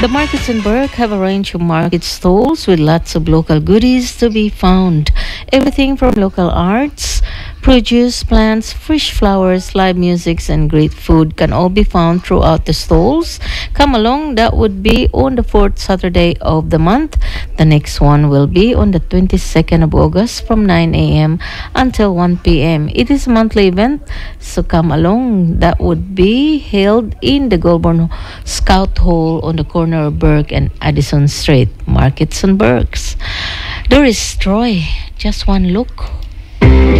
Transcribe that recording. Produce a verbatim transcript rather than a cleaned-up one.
The markets in Burke have a range of market stalls with lots of local goodies to be found. Everything from local arts, produce, plants, fresh flowers, live music, and great food can all be found throughout the stalls. Come along, that would be on the fourth Saturday of the month. The next one will be on the twenty-second of August from nine a m until one p m. It is a monthly event, so come along. That would be held in the Goulburn Scout Hall on the corner of Burke and Addison Street. Markets and Burkes. Doris Troy, just one look.